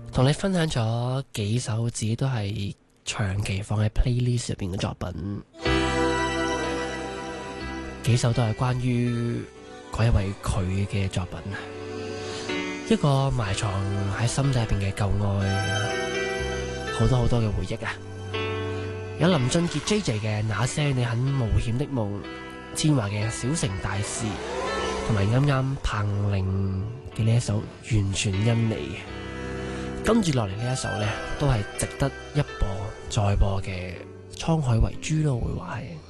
同你分享咗幾首自己都係長期放喺 playlist 入邊嘅作品，幾首都係關於嗰一位佢嘅作品，一個埋藏喺心底入邊嘅舊愛，好多好多嘅回憶啊！有林俊傑 JJ 嘅那些你很冒險的夢，千嬅嘅小城大事，同埋啱啱彭羚嘅呢一首完全因你。跟住落嚟呢一首呢，都係值得一播再播嘅滄海遺珠咯，會話係。